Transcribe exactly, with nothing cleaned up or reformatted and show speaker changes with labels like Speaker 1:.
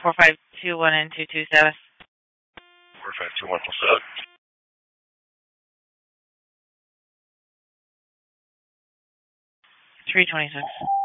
Speaker 1: four five two one and two two seven.
Speaker 2: four five two one, what's up?
Speaker 1: three twenty-six.